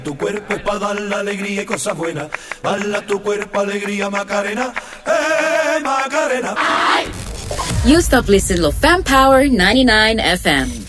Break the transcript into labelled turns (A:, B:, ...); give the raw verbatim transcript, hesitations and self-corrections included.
A: Tu cuerpo es para dar la alegría y cosas buenas. Bala tu cuerpo, alegría, Macarena. ¡Eh, Macarena!
B: You stop listening to Fan Power ninety-nine F M.